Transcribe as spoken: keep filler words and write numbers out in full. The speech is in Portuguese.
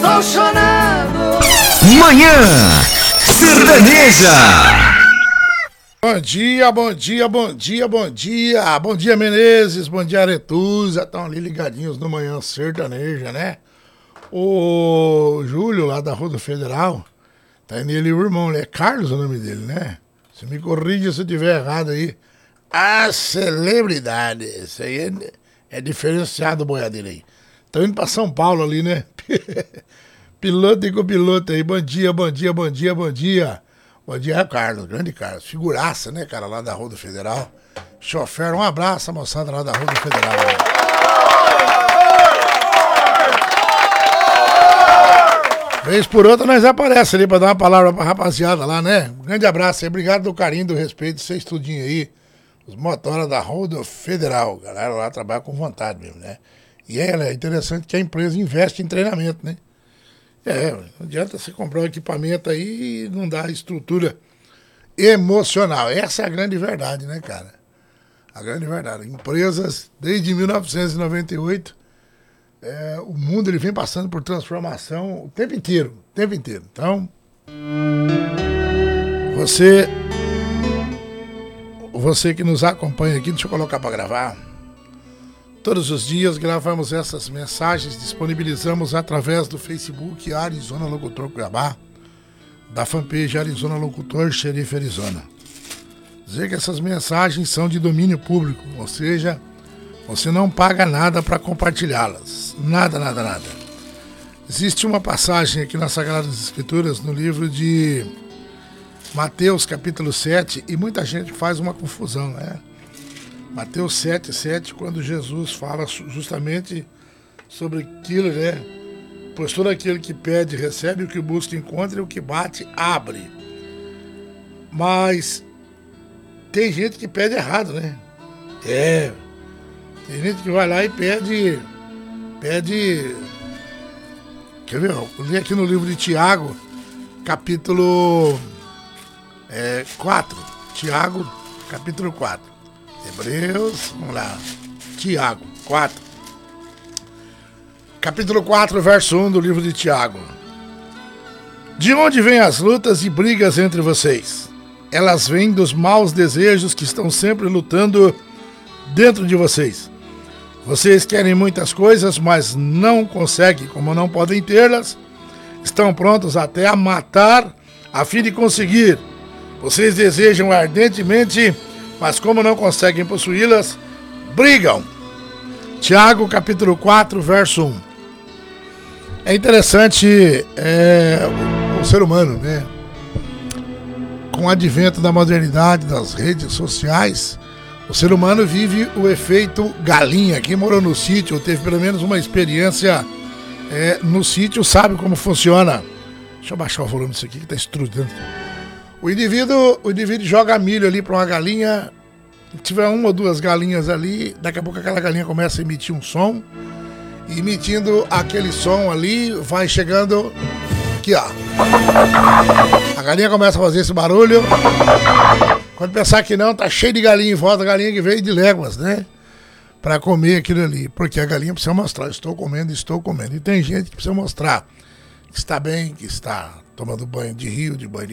apaixonado. Manhã Sertaneja. Bom dia, bom dia, bom dia, bom dia. Bom dia, Menezes, bom dia, Aretusa. Estão ali ligadinhos no Manhã Sertaneja, né? O Júlio, lá da Rua do Federal, tá nele o irmão, é Carlos o nome dele, né? Você me corrige se eu estiver errado aí. A celebridade, isso aí é, é diferenciado, boiadeiro aí. Estão indo pra São Paulo ali, né? Piloto e copiloto aí, bom dia, bom dia, bom dia, bom dia. Bom dia, Carlos, grande Carlos, figuraça, né, cara, lá da Rua do Federal. Chofer, um abraço, moçada lá da Rua do Federal. Né? Vez por outra nós aparece ali pra dar uma palavra pra rapaziada lá, né? Um grande abraço aí, obrigado do carinho, do respeito, vocês tudinho aí. Os motoras da Rua do Federal, galera lá trabalha com vontade mesmo, né? E é, é interessante que a empresa investe em treinamento, né? É, não adianta você comprar um equipamento aí e não dar estrutura emocional. Essa é a grande verdade, né, cara? A grande verdade. Empresas, desde mil novecentos e noventa e oito, é, o mundo ele vem passando por transformação o tempo inteiro, o tempo inteiro. Então, você, você que nos acompanha aqui, deixa eu colocar para gravar. Todos os dias gravamos essas mensagens, disponibilizamos através do Facebook Arizona Locutor Cuiabá, da fanpage Arizona Locutor Xerife Arizona. Dizer que essas mensagens são de domínio público, ou seja, você não paga nada para compartilhá-las. Nada, nada, nada. Existe uma passagem aqui nas Sagradas Escrituras, no livro de Mateus, capítulo sete, e muita gente faz uma confusão, né? Mateus sete, sete, quando Jesus fala justamente sobre aquilo, né? Pois todo aquele que pede, recebe, o que busca, encontra, e o que bate, abre. Mas tem gente que pede errado, né? É. Tem gente que vai lá e pede. Pede. Quer ver? Eu li aqui no livro de Tiago, capítulo é, quatro. Tiago, capítulo quatro. Hebreus, vamos lá, Tiago quatro. Capítulo quatro, verso um do livro de Tiago. De onde vêm as lutas e brigas entre vocês? Elas vêm dos maus desejos que estão sempre lutando dentro de vocês. Vocês querem muitas coisas, mas não conseguem, como não podem tê-las, estão prontos até a matar a fim de conseguir. Vocês desejam ardentemente, mas como não conseguem possuí-las, brigam. Tiago, capítulo quatro, verso um. É interessante é, o, o ser humano, né? Com o advento da modernidade, das redes sociais, o ser humano vive o efeito galinha. Quem morou no sítio, ou teve pelo menos uma experiência é, no sítio, sabe como funciona. Deixa eu baixar o volume disso aqui que está estrudando. O indivíduo, o indivíduo joga milho ali para uma galinha, se tiver uma ou duas galinhas ali, daqui a pouco aquela galinha começa a emitir um som, e emitindo aquele som ali, vai chegando aqui, ó. A galinha começa a fazer esse barulho, quando pensar que não, tá cheio de galinha em volta, a galinha que veio de léguas, né? Para comer aquilo ali, porque a galinha precisa mostrar, estou comendo, estou comendo. E tem gente que precisa mostrar que está bem, que está tomando banho de rio, de banho de